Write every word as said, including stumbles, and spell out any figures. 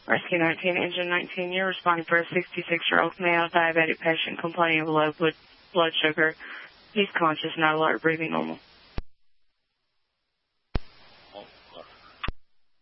Rescue nineteen, Engine nineteen, you're responding for a sixty-six-year-old male diabetic patient complaining of low blood blood sugar. He's conscious, not alert, breathing normal.